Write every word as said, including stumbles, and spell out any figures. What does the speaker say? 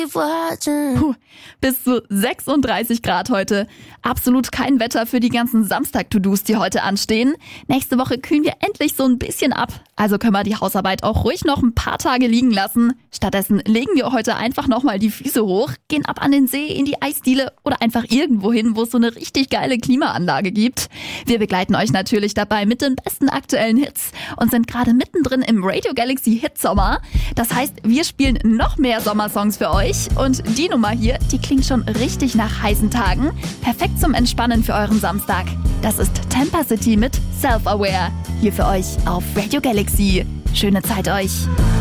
Puh, bis zu sechsunddreißig Grad heute. Absolut kein Wetter für die ganzen Samstag-To-Dos, die heute anstehen. Nächste Woche kühlen wir endlich so ein bisschen ab. Also können wir die Hausarbeit auch ruhig noch ein paar Tage liegen lassen. Stattdessen legen wir heute einfach nochmal die Füße hoch, gehen ab an den See, in die Eisdiele oder einfach irgendwo hin, wo es so eine richtig geile Klimaanlage gibt. Wir begleiten euch natürlich dabei mit den besten aktuellen Hits und sind gerade mittendrin im Radio Galaxy Hitsommer. Das heißt, wir spielen noch mehr Sommersongs für euch. Und die Nummer hier, die klingt schon richtig nach heißen Tagen. Perfekt zum Entspannen für euren Samstag. Das ist Tampa City mit Self-Aware. Hier für euch auf Radio Galaxy. Schöne Zeit euch.